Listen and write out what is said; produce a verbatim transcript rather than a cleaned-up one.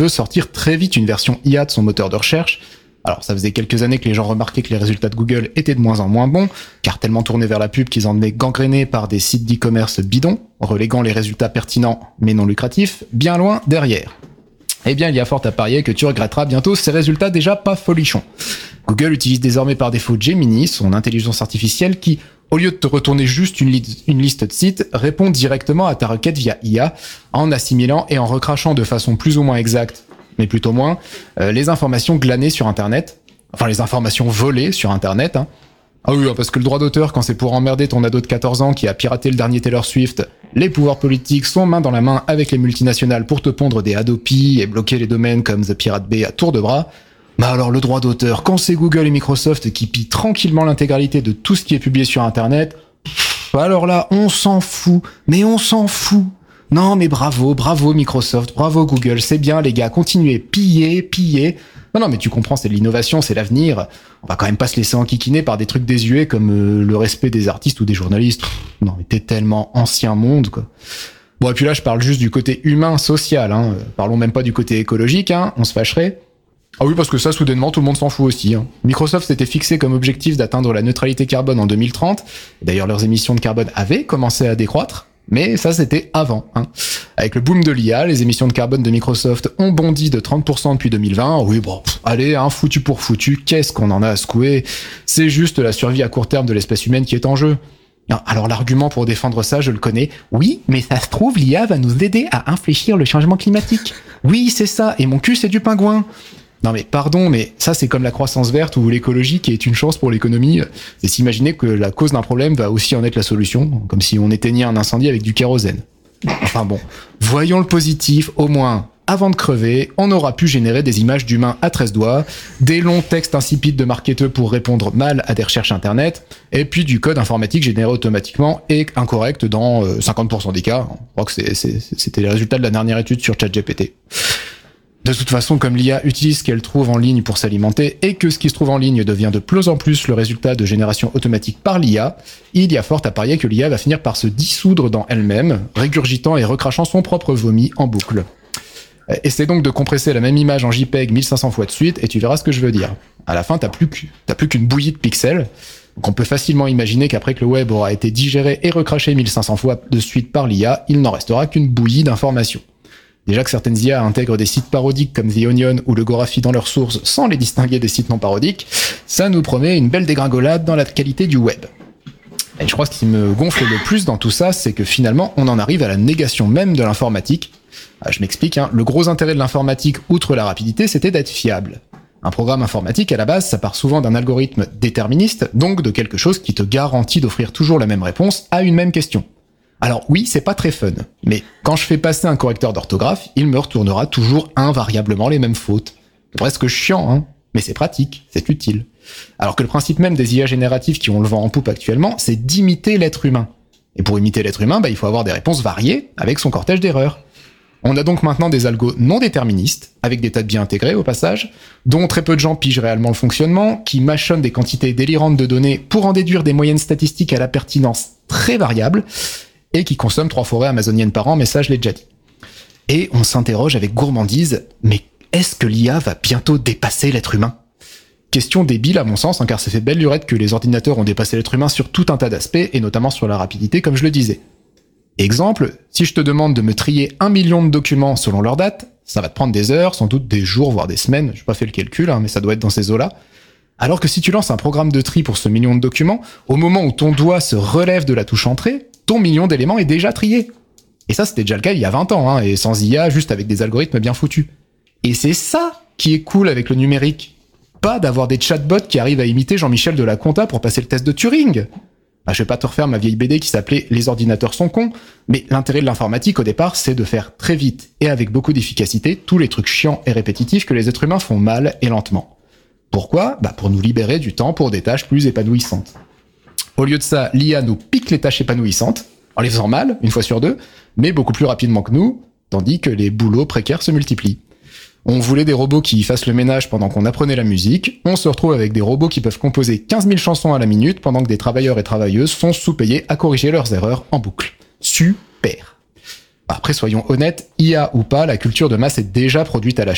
veut sortir très vite une version I A de son moteur de recherche. Alors ça faisait quelques années que les gens remarquaient que les résultats de Google étaient de moins en moins bons, car tellement tournés vers la pub qu'ils en venaient gangrénés par des sites d'e-commerce bidons, reléguant les résultats pertinents mais non lucratifs, bien loin derrière. Eh bien, il y a fort à parier que tu regretteras bientôt ces résultats déjà pas folichons. Google utilise désormais par défaut Gemini, son intelligence artificielle qui, au lieu de te retourner juste une, li- une liste de sites, répond directement à ta requête via I A, en assimilant et en recrachant de façon plus ou moins exacte, mais plutôt moins, euh, les informations glanées sur Internet, enfin les informations volées sur Internet. Hein. Ah oui, parce que le droit d'auteur, quand c'est pour emmerder ton ado de quatorze ans qui a piraté le dernier Taylor Swift, les pouvoirs politiques sont main dans la main avec les multinationales pour te pondre des Adopi et bloquer les domaines comme The Pirate Bay à tour de bras. Mais alors le droit d'auteur, quand c'est Google et Microsoft qui pillent tranquillement l'intégralité de tout ce qui est publié sur Internet, pff, alors là, on s'en fout, mais on s'en fout. Non mais bravo, bravo Microsoft, bravo Google, c'est bien les gars, continuez, piller, piller. Non non mais tu comprends, c'est de l'innovation, c'est l'avenir. On va quand même pas se laisser enquiquiner par des trucs désuets comme euh, le respect des artistes ou des journalistes. Pff, non mais t'es tellement ancien monde quoi. Bon et puis là je parle juste du côté humain, social, hein. Parlons même pas du côté écologique, hein, on se fâcherait. Ah oui parce que ça soudainement tout le monde s'en fout aussi. Hein. Microsoft s'était fixé comme objectif d'atteindre la neutralité carbone en deux mille trente. D'ailleurs leurs émissions de carbone avaient commencé à décroître. Mais ça, c'était avant. Hein. Avec le boom de l'I A, les émissions de carbone de Microsoft ont bondi de trente pour cent depuis deux mille vingt. Oui, bon, pff, allez, hein, foutu pour foutu, qu'est-ce qu'on en a à secouer? C'est juste la survie à court terme de l'espèce humaine qui est en jeu. Alors l'argument pour défendre ça, je le connais. Oui, mais ça se trouve, l'I A va nous aider à infléchir le changement climatique. Oui, c'est ça, et mon cul, c'est du pingouin. Non mais pardon, mais ça c'est comme la croissance verte ou l'écologie qui est une chance pour l'économie. C'est s'imaginer que la cause d'un problème va aussi en être la solution, comme si on éteignait un incendie avec du kérosène. Enfin bon, voyons le positif, au moins, avant de crever, on aura pu générer des images d'humains à treize doigts, des longs textes insipides de marketeurs pour répondre mal à des recherches internet, et puis du code informatique généré automatiquement et incorrect dans euh, cinquante pour cent des cas. Je crois que c'est, c'est, c'était les résultats de la dernière étude sur ChatGPT. De toute façon, comme l'I A utilise ce qu'elle trouve en ligne pour s'alimenter et que ce qui se trouve en ligne devient de plus en plus le résultat de génération automatique par l'I A, il y a fort à parier que l'I A va finir par se dissoudre dans elle-même, régurgitant et recrachant son propre vomi en boucle. Essaie donc de compresser la même image en JPEG mille cinq cents fois de suite et tu verras ce que je veux dire. À la fin, t'as plus, que, t'as plus qu'une bouillie de pixels, donc on peut facilement imaginer qu'après que le web aura été digéré et recraché mille cinq cents fois de suite par l'I A, il n'en restera qu'une bouillie d'informations. Déjà que certaines I A intègrent des sites parodiques comme The Onion ou le Gorafi dans leurs sources sans les distinguer des sites non parodiques, ça nous promet une belle dégringolade dans la qualité du web. Et je crois que ce qui me gonfle le plus dans tout ça, c'est que finalement, on en arrive à la négation même de l'informatique. Ah, je m'explique, hein. Le gros intérêt de l'informatique, outre la rapidité, c'était d'être fiable. Un programme informatique, à la base, ça part souvent d'un algorithme déterministe, donc de quelque chose qui te garantit d'offrir toujours la même réponse à une même question. Alors oui, c'est pas très fun, mais quand je fais passer un correcteur d'orthographe, il me retournera toujours invariablement les mêmes fautes. C'est presque chiant, hein, mais c'est pratique, c'est utile. Alors que le principe même des I A génératives qui ont le vent en poupe actuellement, c'est d'imiter l'être humain. Et pour imiter l'être humain, bah, il faut avoir des réponses variées avec son cortège d'erreurs. On a donc maintenant des algos non déterministes, avec des tas de biais intégrés au passage, dont très peu de gens pigent réellement le fonctionnement, qui mâchonnent des quantités délirantes de données pour en déduire des moyennes statistiques à la pertinence très variable, et qui consomment trois forêts amazoniennes par an, mais ça je l'ai déjà dit. Et on s'interroge avec gourmandise, mais est-ce que l'I A va bientôt dépasser l'être humain ? Question débile à mon sens, hein, car ça fait belle lurette que les ordinateurs ont dépassé l'être humain sur tout un tas d'aspects, et notamment sur la rapidité, comme je le disais. Exemple, si je te demande de me trier un million de documents selon leur date, ça va te prendre des heures, sans doute des jours, voire des semaines, j'ai pas fait le calcul, hein, mais ça doit être dans ces eaux-là. Alors que si tu lances un programme de tri pour ce million de documents, au moment où ton doigt se relève de la touche entrée, ton million d'éléments est déjà trié. Et ça, c'était déjà le cas il y a vingt ans, hein, et sans I A, juste avec des algorithmes bien foutus. Et c'est ça qui est cool avec le numérique. Pas d'avoir des chatbots qui arrivent à imiter Jean-Michel de la Conta pour passer le test de Turing. Bah, je vais pas te refaire ma vieille B D qui s'appelait « Les ordinateurs sont cons », mais l'intérêt de l'informatique au départ, c'est de faire très vite et avec beaucoup d'efficacité tous les trucs chiants et répétitifs que les êtres humains font mal et lentement. Pourquoi ? Bah, pour nous libérer du temps pour des tâches plus épanouissantes. Au lieu de ça, l'I A nous pique les tâches épanouissantes, en les faisant mal, une fois sur deux, mais beaucoup plus rapidement que nous, tandis que les boulots précaires se multiplient. On voulait des robots qui fassent le ménage pendant qu'on apprenait la musique, on se retrouve avec des robots qui peuvent composer quinze mille chansons à la minute pendant que des travailleurs et travailleuses sont sous-payés à corriger leurs erreurs en boucle. Super. Après, soyons honnêtes, I A ou pas, la culture de masse est déjà produite à la